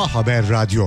Haber Radyo.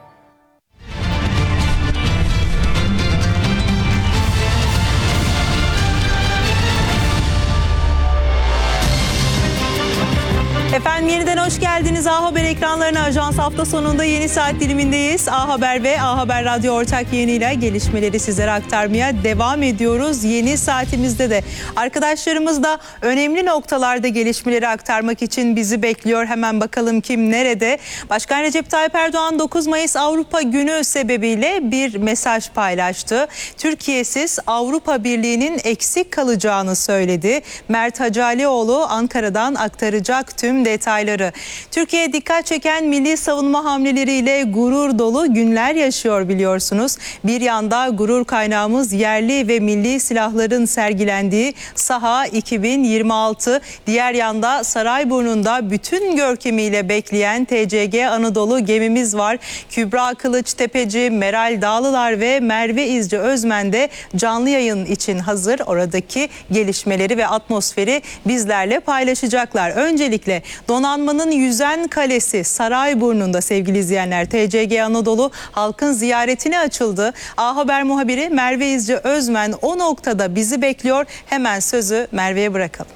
Efendim yeniden hoş geldiniz. A Haber ekranlarına ajans hafta sonunda yeni saat dilimindeyiz. A Haber ve A Haber Radyo ortak yayınıyla gelişmeleri sizlere aktarmaya devam ediyoruz. Yeni saatimizde de arkadaşlarımız da önemli noktalarda gelişmeleri aktarmak için bizi bekliyor. Hemen bakalım kim nerede? Başkan Recep Tayyip Erdoğan 9 Mayıs Avrupa Günü sebebiyle bir mesaj paylaştı. Türkiye'siz Avrupa Birliği'nin eksik kalacağını söyledi. Mert Hacalioğlu Ankara'dan aktaracak tüm detayları. Türkiye dikkat çeken milli savunma hamleleriyle gurur dolu günler yaşıyor biliyorsunuz. Bir yanda gurur kaynağımız yerli ve milli silahların sergilendiği Saha 2026, diğer yanda Sarayburnu'nda bütün görkemiyle bekleyen TCG Anadolu gemimiz var. Kübra Kılıçtepeci, Meral Dağlılar ve Merve İzci Özmen de canlı yayın için hazır. Oradaki gelişmeleri ve atmosferi bizlerle paylaşacaklar. Öncelikle donanmanın yüzen kalesi Sarayburnu'nda sevgili izleyenler, TCG Anadolu halkın ziyaretine açıldı. A Haber muhabiri Merve İzci Özmen o noktada bizi bekliyor. Hemen sözü Merve'ye bırakalım.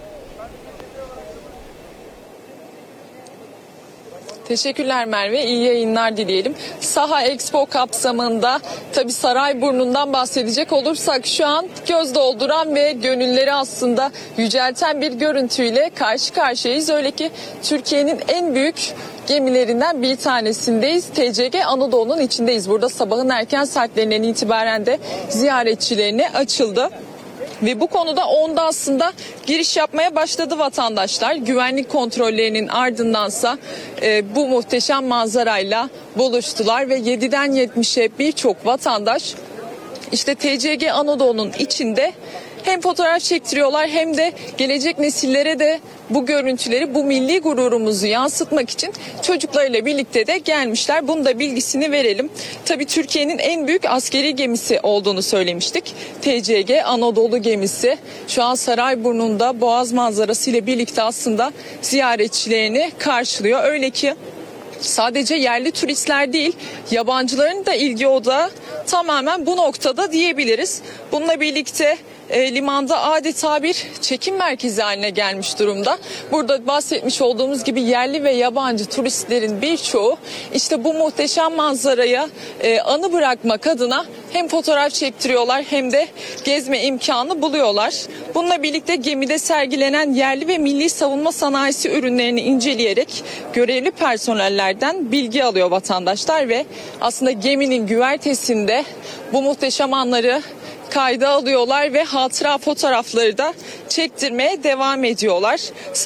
Teşekkürler Merve, iyi yayınlar dileyelim. Saha Expo kapsamında tabii Sarayburnu'ndan bahsedecek olursak şu an göz dolduran ve gönülleri aslında yücelten bir görüntüyle karşı karşıyayız. Öyle ki Türkiye'nin en büyük gemilerinden bir tanesindeyiz. TCG Anadolu'nun içindeyiz. Burada sabahın erken saatlerinden itibaren de ziyaretçilerine açıldı. Ve bu konuda onda aslında giriş yapmaya başladı vatandaşlar. Güvenlik kontrollerinin ardındansa bu muhteşem manzarayla buluştular ve 7'den 70'e birçok vatandaş işte TCG Anadolu'nun içinde hem fotoğraf çektiriyorlar hem de gelecek nesillere de bu görüntüleri, bu milli gururumuzu yansıtmak için çocuklarıyla birlikte de gelmişler. Bunun da bilgisini verelim. Tabii Türkiye'nin en büyük askeri gemisi olduğunu söylemiştik. TCG Anadolu gemisi şu an Sarayburnu'nda Boğaz manzarası ile birlikte aslında ziyaretçilerini karşılıyor. Öyle ki sadece yerli turistler değil, yabancıların da ilgi odağı tamamen bu noktada diyebiliriz. Bununla birlikte limanda adeta bir çekim merkezi haline gelmiş durumda. Burada bahsetmiş olduğumuz gibi yerli ve yabancı turistlerin birçoğu işte bu muhteşem manzaraya anı bırakmak adına hem fotoğraf çektiriyorlar hem de gezme imkanı buluyorlar. Bununla birlikte gemide sergilenen yerli ve milli savunma sanayisi ürünlerini inceleyerek görevli personellerden bilgi alıyor vatandaşlar ve aslında geminin güvertesinde bu muhteşem anları kayda alıyorlar ve hatıra fotoğrafları da çektirmeye devam ediyorlar.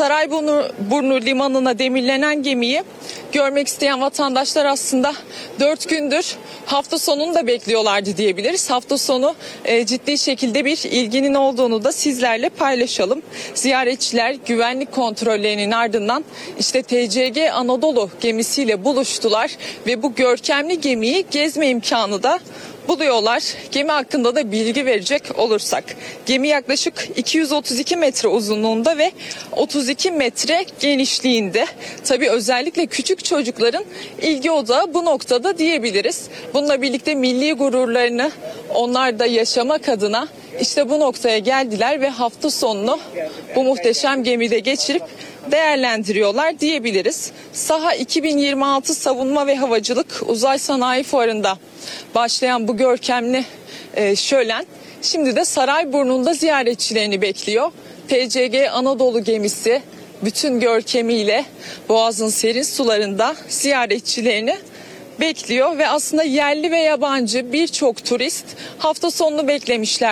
Sarayburnu limanına demirlenen gemiyi görmek isteyen vatandaşlar aslında 4 gündür hafta sonunu da bekliyorlardı diyebiliriz. Hafta sonu ciddi şekilde bir ilginin olduğunu da sizlerle paylaşalım. Ziyaretçiler güvenlik kontrollerinin ardından işte TCG Anadolu gemisiyle buluştular ve bu görkemli gemiyi gezme imkanı da buluyorlar. Gemi hakkında da bilgi verecek olursak, gemi yaklaşık 232 metre uzunluğunda ve 32 metre genişliğinde. Tabii özellikle küçük çocukların ilgi odağı bu noktada diyebiliriz. Bununla birlikte milli gururlarını onlar da yaşamak adına işte bu noktaya geldiler ve hafta sonunu bu muhteşem gemide geçirip değerlendiriyorlar diyebiliriz. Saha 2026 Savunma ve Havacılık Uzay Sanayi Fuarı'nda başlayan bu görkemli şölen şimdi de Sarayburnu'nda ziyaretçilerini bekliyor. TCG Anadolu gemisi bütün görkemiyle Boğaz'ın serin sularında ziyaretçilerini bekliyor ve aslında yerli ve yabancı birçok turist hafta sonunu beklemişler.